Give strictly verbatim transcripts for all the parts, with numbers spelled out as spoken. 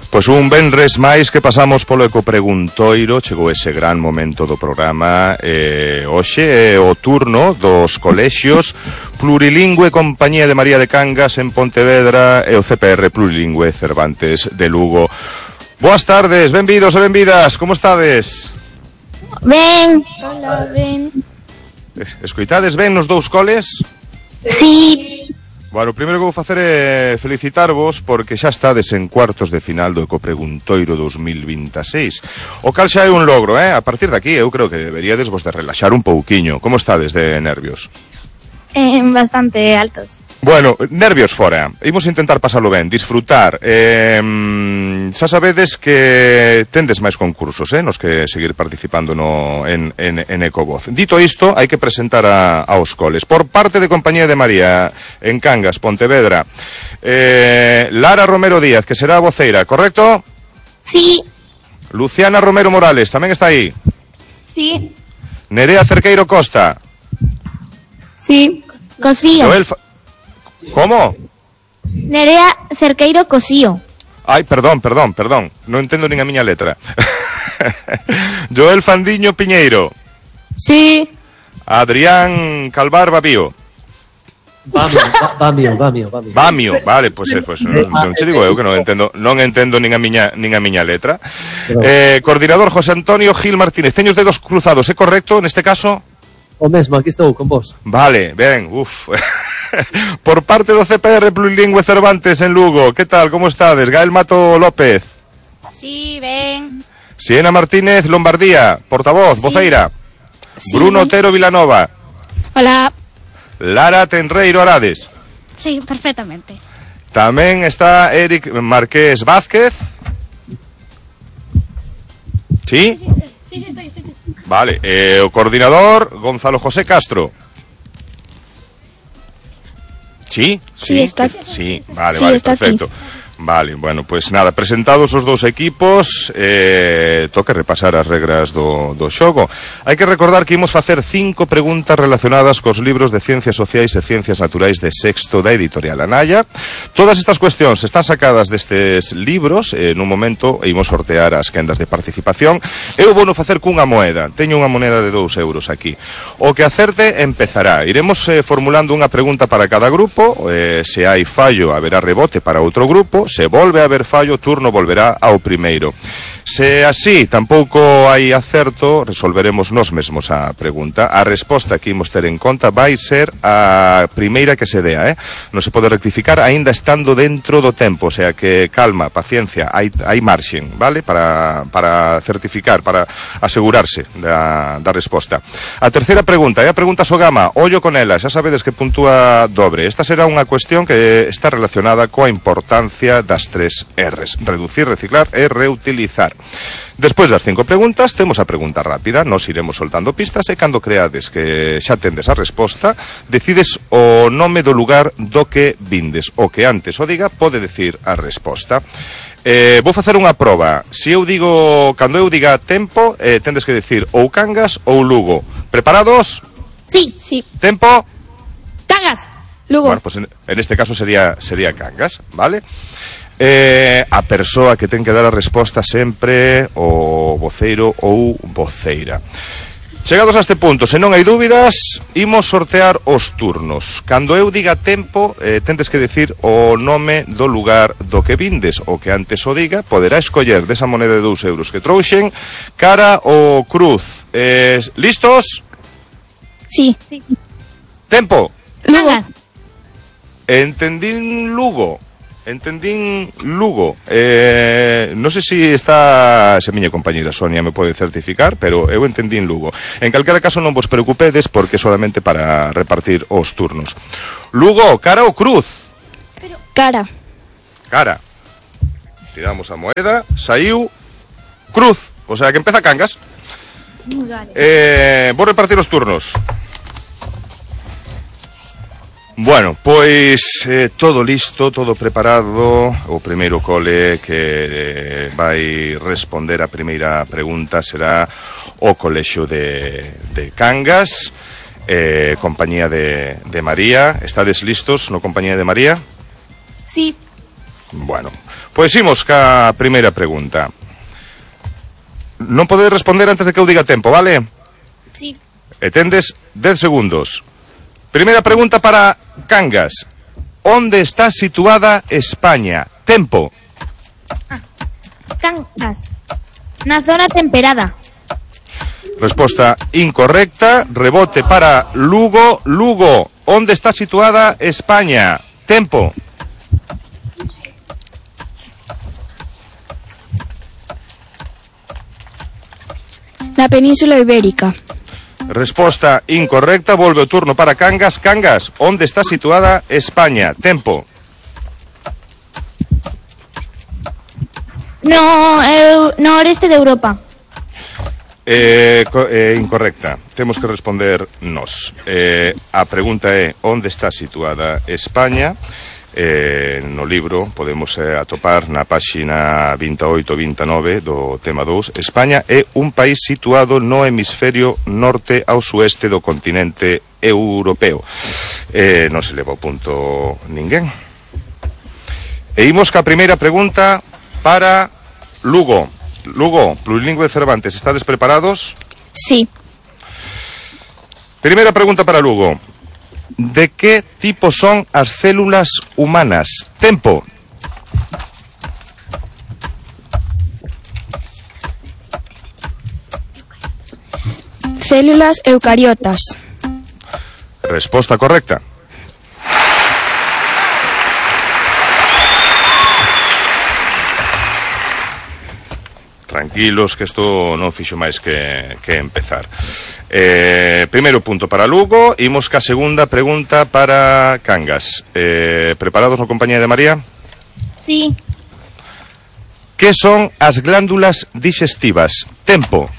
Pois un venres máis que pasamos polo Ecopreguntoiro, chegou ese gran momento do programa. eh, Hoxe é o turno dos colexios Plurilingüe Compañía de María de Cangas en Pontevedra e o C P R Plurilingüe Cervantes de Lugo. Boas tardes, benvidos e benvidas, como estades? Ben. Hola, ben. Escoitades ben nos dous coles? Sí. Bueno, o primeiro que vou facer é felicitarvos porque xa estades en cuartos de final do Ecopreguntoiro dos mil veintiséis. O cal xa é un logro, eh? A partir de aquí eu creo que deberíades vos de relaxar un pouquiño. Como estades de nervios? Eh, bastante altos. Bueno, nervios fora. Imos intentar pasalo ben, disfrutar. Eh, xa sabedes que tendes máis concursos, eh, nos que seguir participando no, en, en, en Ecovoz. Dito isto, hai que presentar a, aos coles. Por parte de Compañía de María en Cangas, Pontevedra, eh, Lara Romero Díaz, que será a voceira, correcto? Sí. Luciana Romero Morales, tamén está aí. Sí. Nerea Cerqueiro Costa. Sí. Cosío. Joel Fa... Como? Nerea Cerqueiro Cosío. Ai, perdón, perdón, perdón. Non entendo nin a miña letra. Joel Fandiño Piñeiro. Sí. Adrián Calvar Babío. Bamio, Bamio, Bamio, Bamio. Bamio, vale, pois pues, pues, non, non che digo eu que non entendo, non entendo nin a miña nin a miña letra. Eh, coordinador José Antonio Gil Martínez. Teño os dedos cruzados, é correcto neste caso? O mesmo, aquí estou con vos. Vale, ben, uf. Por parte do C P R Plurilingüe Cervantes en Lugo, que tal, como estades? Gael Mato López. Sí, ben. Siena Martínez Lombardía, portavoz, sí. Voceira. Sí, Bruno ben. Otero Vilanova. Hola. Lara Tenreiro Arades. Sí, perfectamente. Tamén está Eric Marqués Vázquez. ¿Sí? Sí, sí, sí, sí estoy, estoy. Vale, eh, o coordinador Gonzalo José Castro. ¿Sí? Sí, sí está aquí. Sí, vale, sí, vale, está perfecto. Aquí. Vale, bueno, pues nada, presentados os dous equipos, eh, toca repasar as regras do, do xogo. Hai que recordar que imos facer cinco preguntas relacionadas cos libros de Ciencias Sociais e Ciencias Naturais de sexto da editorial Anaya. Todas estas cuestións están sacadas destes libros, eh, nun momento imos sortear as quendas de participación. Eu vou no facer cunha moeda, teño unha moneda de dous euros aquí. O que acerte empezará. Iremos eh, formulando unha pregunta para cada grupo, eh, se hai fallo haberá rebote para outro grupo. Se volve a haber fallo, o turno volverá ao primeiro. Se así tampouco hai acerto, resolveremos nós mesmos a pregunta. A resposta que imos ter en conta vai ser a primeira que se dea, eh? Non se pode rectificar aínda estando dentro do tempo, o sea que calma, paciencia, hai, hai marxen, vale? Para, para certificar, para asegurarse da, da resposta. A terceira pregunta é a pregunta Sogama, ollo con ela, xa sabedes que puntúa dobre. Esta será unha cuestión que está relacionada coa importancia das tres R's, reducir, reciclar e reutilizar. Despois das cinco preguntas, temos a pregunta rápida, nos iremos soltando pistas e cando creades que xa tendes a resposta, decides o nome do lugar do que vindes. O que antes o diga pode decir a resposta. Eh, vou facer unha proba. Se eu digo, cando eu diga tempo, eh, tendes que decir ou Cangas ou Lugo. Preparados? Sí. Sí. Tempo? Cangas. Lugo. Bueno, pues en, en este caso sería, sería Cangas, vale? Eh, a persoa que ten que dar a resposta sempre o voceiro ou voceira. Chegados a este punto, se non hai dúbidas, imos sortear os turnos. Cando eu diga tempo, eh, tendes que decir o nome do lugar do que vindes. O que antes o diga, poderá escoller desa moneda de dous euros que trouxen cara ou cruz. Eh, listos? Sí. Tempo. Lugo. Cangas. Entendín Lugo. Entendín Lugo. Eh, non sei se está, se a miña compañera Sonia me pode certificar, pero eu entendín Lugo. En calquera caso non vos preocupedes porque solamente para repartir os turnos. Lugo, cara ou cruz? Cara. Cara. Tiramos a moeda, saiu cruz. O sea que empeza Cangas. Eh, vou repartir os turnos. Bueno, pois eh, todo listo, todo preparado. O primeiro cole que eh, vai responder a primeira pregunta será o colexio de, de Cangas, eh, compañía de, de María. Estades listos no compañía de María? Sí. Bueno, pois imos ca primeira pregunta. Non podedes responder antes de que eu diga tempo, vale? Sí. E tendes dez segundos. Primeira pregunta para Cangas. Onde está situada España? Tempo. Cangas. Na zona temperada. Resposta incorrecta. Rebote para Lugo. Lugo, onde está situada España? Tempo. Na Península Ibérica. Resposta incorrecta. Volve o turno para Cangas. Cangas, onde está situada España? Tempo. No, eu, no oeste de Europa. Eh, co- eh, incorrecta. Temos que responder nós. Eh, a pregunta é onde está situada España? Eh, no libro podemos eh, atopar na páxina vinte e oito vinte e nove do tema dous. España é un país situado no hemisferio norte ao sueste do continente europeo. Eh, non se leva o punto ninguén. E imos ca primeira pregunta para Lugo. Lugo, plurilingüe de Cervantes, ¿estades preparados? Sí. Primeira pregunta para Lugo. De que tipo son as células humanas? Tempo. Células eucariotas. Resposta correcta. Tranquilos, que isto non fixo máis que, que empezar. Eh, primeiro punto para Lugo. Imos ca segunda pregunta para Cangas. Eh, preparados na compañía de María? Sí. Que son as glándulas digestivas? Tempo.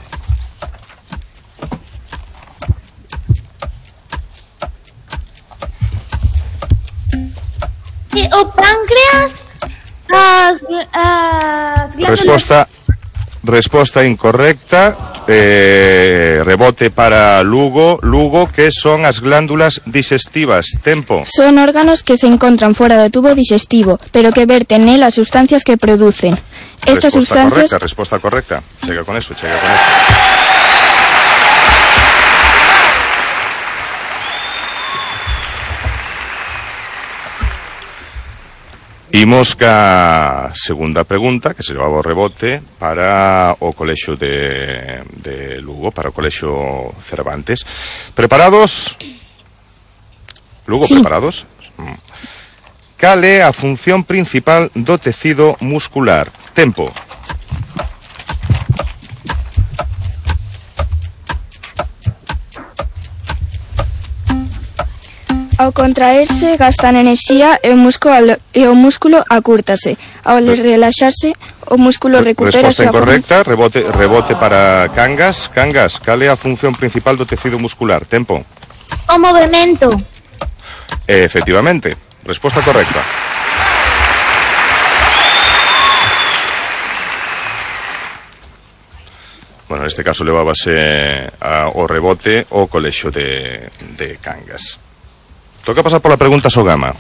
E o páncreas, as, as glándulas... Resposta resposta incorrecta. Eh, rebote para Lugo. Lugo, que son as glándulas digestivas? Tempo. Son órganos que se encontran fuera do tubo digestivo, pero que verten nel as sustancias que producen. Estas Resposta sustancias... correcta, resposta correcta. Chega con eso, chega con eso. Imos ca segunda pregunta, que se levaba o rebote para o colexio de, de Lugo, para o colexio Cervantes. Preparados? Lugo, Sí. preparados? Mm. Cal é a función principal do tecido muscular? Tempo. Ao contraerse gastan enerxía e o músculo, e o músculo acúrtase. Ao relaxarse, o músculo recupera a Resposta súa forma. incorrecta. Rebote, rebote para Cangas. Cangas, cal é a función principal do tecido muscular? Tempo. O movimento. Eh, efectivamente. Resposta correcta. Bueno, en este caso levábase a, o rebote o colexio de, de Cangas. Toca pasar por la pregunta Sogama.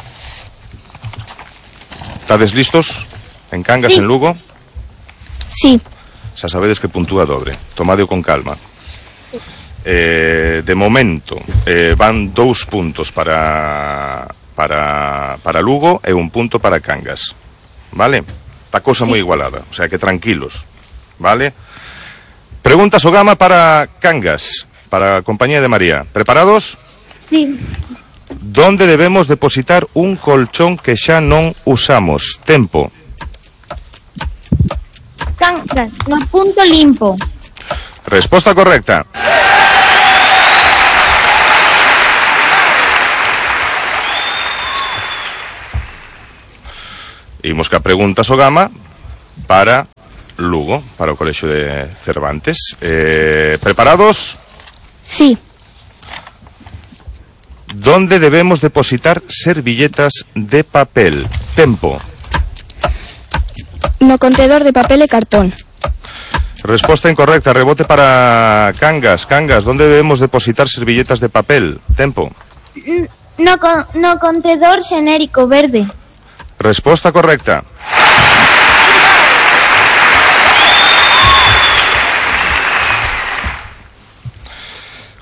¿Estades listos? En Cangas, Sí. en Lugo? Sí. Xa sabedes que puntúa dobre. Tomadeo con calma. Eh, de momento, eh, van dous puntos para, para, para Lugo e un punto para Cangas. Vale? Está cosa Sí. moi igualada. O sea que tranquilos. Vale? Pregunta Sogama para Cangas, para a compañía de María. ¿Preparados? Sí. ¿Dónde debemos depositar un colchón que xa non usamos? Tempo. Cangas. No punto limpo. Resposta correcta. Imos ca pregunta Sogama para Lugo, para o colexio de Cervantes. Eh, ¿Preparados? Sí. ¿Dónde debemos depositar servilletas de papel? Tempo. No contedor de papel e cartón. Resposta incorrecta. Rebote para Cangas. Cangas, ¿dónde debemos depositar servilletas de papel? Tempo. No, con, no contedor xenérico verde. Resposta correcta.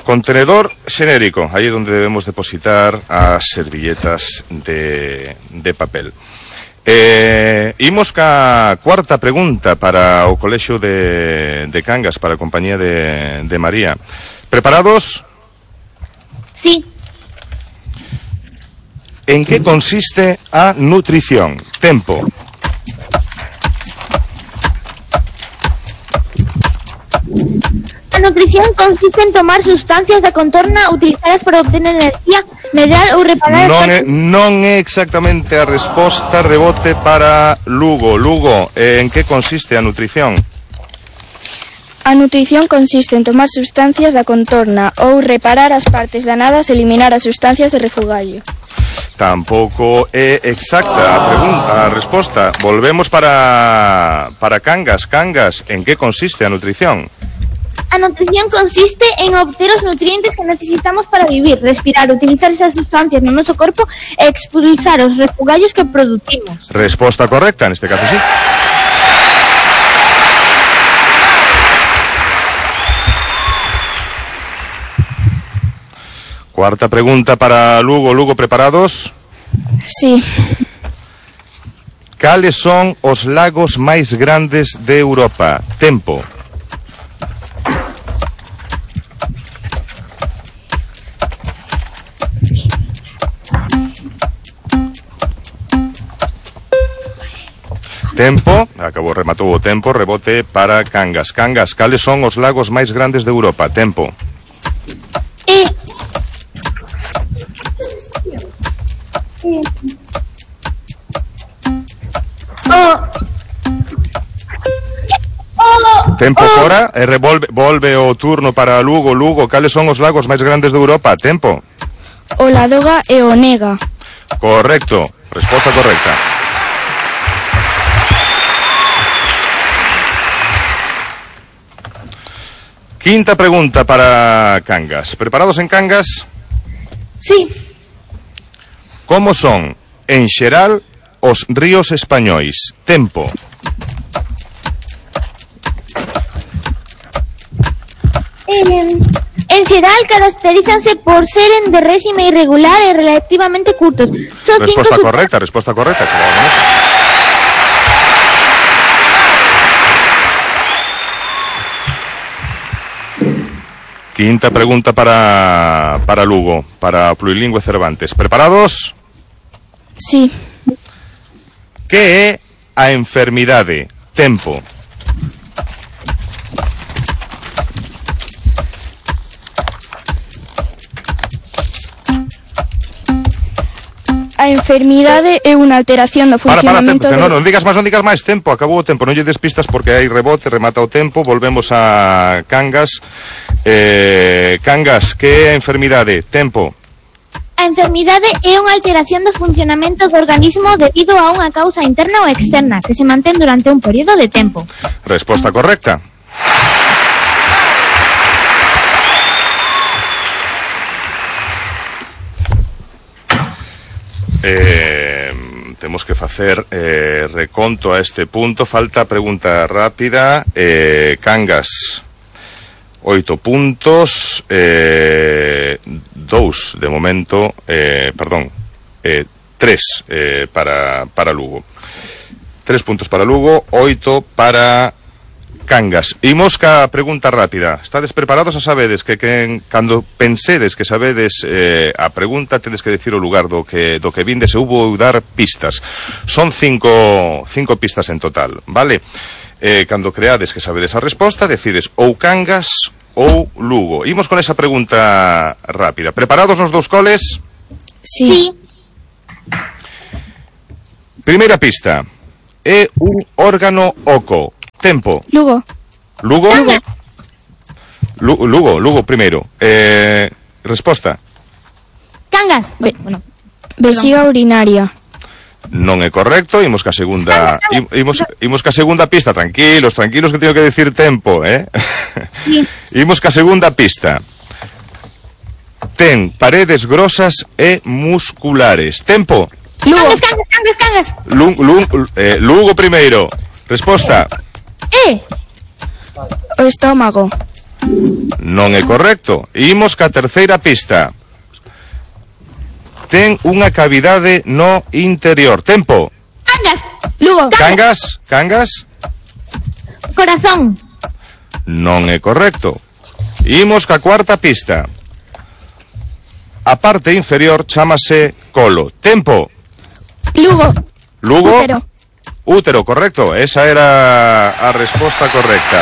Contenedor xenérico, aí é onde debemos depositar as servilletas de, de papel. Eh, imos ca cuarta pregunta para o Colexio de, de Cangas, para a compañía de, de María. Preparados? Sí. En que consiste a nutrición? Tempo. A nutrición consiste en tomar sustancias da contorna utilizadas para obtener enerxía, medrar ou reparar... Non é, non é exactamente a resposta, rebote para Lugo. Lugo, eh, en que consiste a nutrición? A nutrición consiste en tomar sustancias da contorna ou reparar as partes danadas e eliminar as sustancias de refugallo. Tampouco é exacta a pregunta, a resposta. Volvemos para, para Cangas. Cangas, en que consiste a nutrición? A nutrición consiste en obter os nutrientes que necesitamos para vivir, respirar, utilizar esas sustancias no noso corpo e expulsar os refugallos que producimos. Resposta correcta, neste caso sí. Cuarta pregunta para Lugo. Lugo, preparados? Sí. Cales son os lagos máis grandes de Europa? Tempo. Tempo, acabou, rematou o tempo, rebote para Cangas. Cangas, cales son os lagos máis grandes de Europa? Tempo. E... O... O... Tempo o... fora, e revolve, volve o turno para Lugo. Lugo, cales son os lagos máis grandes de Europa? Tempo. O Ladoga e o Nega. Correcto, resposta correcta. Quinta pregunta para Cangas. ¿Preparados en Cangas? Sí. Como son, en xeral, os ríos españois? Tempo. Eh, en xeral caracterízanse por seren de réxime irregular e relativamente curtos. Son Resposta cinco correcta, resposta correcta. Quinta pregunta para, para Lugo, para Plurilingüe Cervantes. ¿Preparados? Sí. Que é a enfermidade? Tempo. A enfermidade é unha alteración do Para, para, funcionamento... tempo, do... non, non digas máis, non digas máis, tempo, acabou o tempo, non lle despistas porque hai rebote, remata o tempo, volvemos a Cangas. Eh, Cangas, que é a enfermidade? Tempo. A enfermidade é unha alteración do funcionamento do organismo debido a unha causa interna ou externa que se mantén durante un período de tempo. Resposta correcta. Eh, temos que facer eh, reconto a este punto. Falta pregunta rápida. eh, Cangas, oito puntos, eh, dous de momento, eh, perdón, eh, tres eh, para, para Lugo. Tres puntos para Lugo, oito para Cangas. Imos ca pregunta rápida. Estades preparados? A sabedes que, que cando pensedes que sabedes eh, a pregunta, tedes que decir o lugar do que, do que vindes e hubo dar pistas. Son cinco, cinco pistas en total, vale? Eh, cando creades que sabedes a resposta, decides ou Cangas ou Lugo. Imos con esa pregunta rápida. Preparados nos dous coles? Sí. Primeira pista. É un órgano oco. Tempo. Lugo. Lugo? Lugo. Lu- Lugo, Lugo primeiro. Eh, resposta. Cangas. Be- Bueno, Vexiga urinaria. Non é correcto, imos ca segunda im- imos, imos ca segunda pista, tranquilos, tranquilos que teño que decir tempo, eh? Sí. Imos ca segunda pista. Ten paredes grosas e musculares. Tempo. Lugo. Cangas, cangas, cangas, cangas. Lu- Lu- eh, Lugo primeiro. Resposta. E. O estómago. Non é correcto. Imos ca terceira pista. Ten unha cavidade no interior. Tempo. Cangas. Lugo. Cangas, cangas. Corazón. Non é correcto. Imos ca cuarta pista. A parte inferior chámase colo. Tempo. Lugo. Lugo. Útero. Útero, correcto. Esa era a resposta correcta.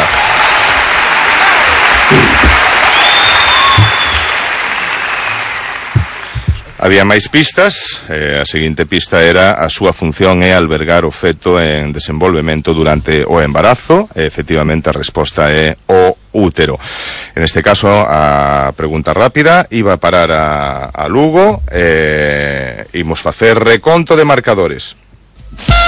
Había máis pistas. Eh, a seguinte pista era a súa función é albergar o feto en desenvolvemento durante o embarazo. E, efectivamente, a resposta é o útero. En este caso, a pregunta rápida iba a parar a, a Lugo. Eh, imos facer reconto de marcadores.